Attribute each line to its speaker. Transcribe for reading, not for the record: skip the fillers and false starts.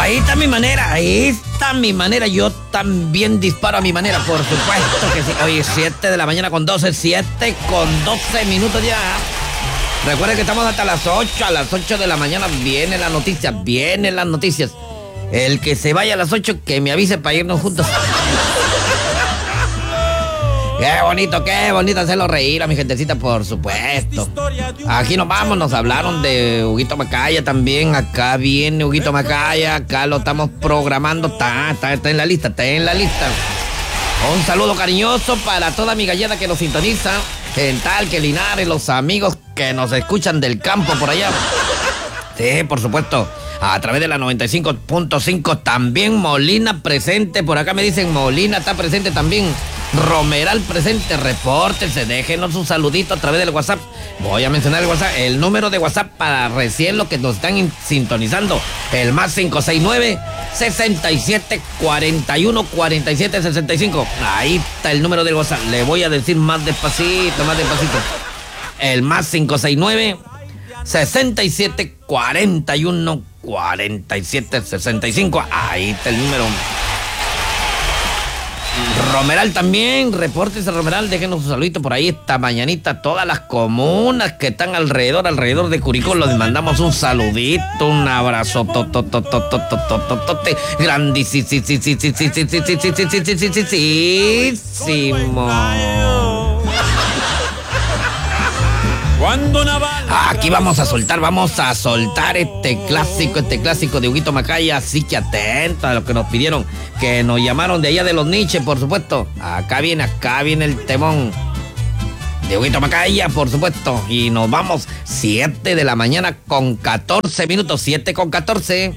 Speaker 1: Ahí está mi manera, yo también disparo a mi manera, por supuesto que sí. Oye, 7 de la mañana con 12, 7 con 12 minutos ya. Recuerden que estamos hasta las 8, a las 8 de la mañana vienen las noticias. El que se vaya a las 8, que me avise para irnos juntos. Qué bonito hacerlo reír a mi gentecita, por supuesto. Aquí nos vamos, nos hablaron de Huguito Macaya también. Acá viene Huguito Macaya, acá lo estamos programando. Está en la lista. Un saludo cariñoso para toda mi gallada que nos sintoniza en Talque, Linares, los amigos que nos escuchan del campo por allá. Sí, por supuesto, a través de la 95.5 también Molina presente. Por acá me dicen Molina está presente también. Romeral presente, repórtense, déjenos un saludito a través del WhatsApp. Voy a mencionar el WhatsApp, el número de WhatsApp para recién los que nos están sintonizando. El más 569-6741-4765. Ahí está el número del WhatsApp. Le voy a decir más despacito. El más 569-6741-4765. Ahí está el número. Romeral también, repórtese Romeral, déjenos un saludito por ahí esta mañanita. Todas las comunas que están alrededor de Curicó, les mandamos un saludito, un abrazo grandísimo. Aquí vamos a soltar este clásico de Huguito Macaya, así que atento a lo que nos pidieron, que nos llamaron de allá de los niches, por supuesto. Acá viene el temón de Huguito Macaya, por supuesto, y nos vamos 7 de la mañana con 14 minutos, 7 con 14.